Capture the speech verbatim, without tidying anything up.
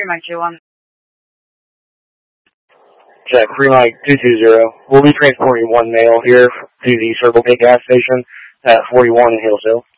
Mike two one. Check, three Mike two two zero. We'll be transporting one male here to the Circle K gas station at forty-one in Hillsdale.